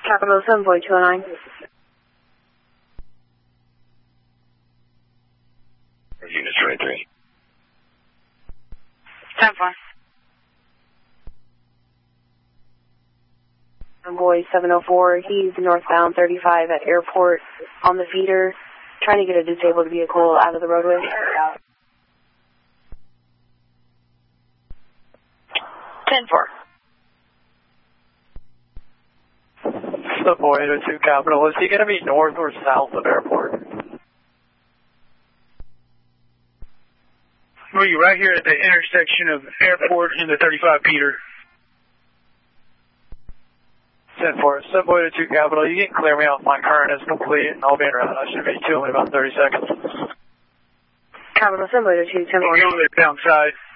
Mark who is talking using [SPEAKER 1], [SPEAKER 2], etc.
[SPEAKER 1] Capital 74209.
[SPEAKER 2] Units 23.
[SPEAKER 1] 10-4. Envoy 704, he's northbound 35 at airport on the feeder, trying to get a disabled vehicle out of the roadway.
[SPEAKER 3] 10-4.
[SPEAKER 4] Subway 802 Capital, is he going to be north or south of airport?
[SPEAKER 5] Well, you're right here at the intersection of airport and the 35 Peter.
[SPEAKER 4] 10-4, Subway 802 Capital, you can clear me off, my current is complete and I'll be around. I should be to in about 30 seconds.
[SPEAKER 1] Capital 702, 10-4.
[SPEAKER 5] We're going to the downside.